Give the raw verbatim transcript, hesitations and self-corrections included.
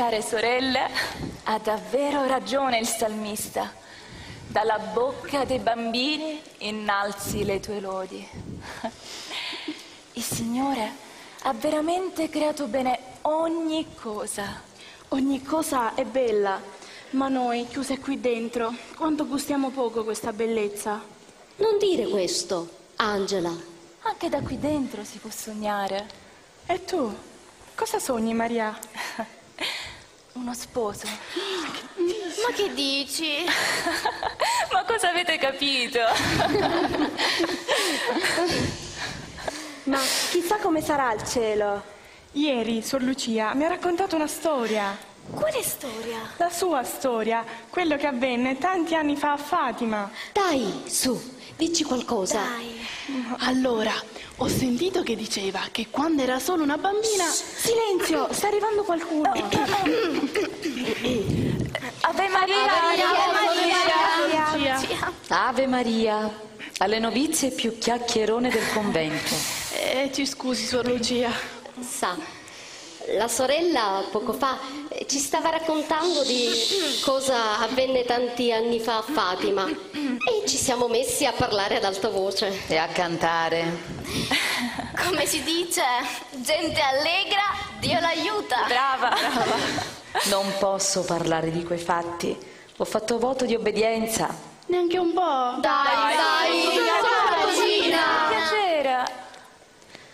care sorelle, ha davvero ragione il salmista. Dalla bocca dei bambini innalzi le tue lodi. Il Signore ha veramente creato bene ogni cosa. Ogni cosa è bella, ma noi, chiuse qui dentro, quanto gustiamo poco questa bellezza. Non dire questo, Angela. Anche da qui dentro si può sognare. E tu? Cosa sogni, Maria? Uno sposo. Ma che dici? Ma cosa avete capito? Ma chissà come sarà il cielo. Ieri, Sor Lucia mi ha raccontato una storia. Quale storia? La sua storia, quello che avvenne tanti anni fa a Fatima. Dai, su, dici qualcosa. Dai. Allora, ho sentito che diceva che quando era solo una bambina... Silenzio, sta arrivando qualcuno. Ave Maria! Ave Maria! Ave Maria, alle novizie più chiacchierone del convento. Eh, ci scusi, Sor Lucia. Sa, la sorella poco fa eh, ci stava raccontando di cosa avvenne tanti anni fa a Fatima e ci siamo messi a parlare ad alta voce. E a cantare. Come si dice? Gente allegra, Dio l'aiuta. Brava! Non posso parlare di quei fatti. Ho fatto voto di obbedienza. Neanche un po'. Dai, dai,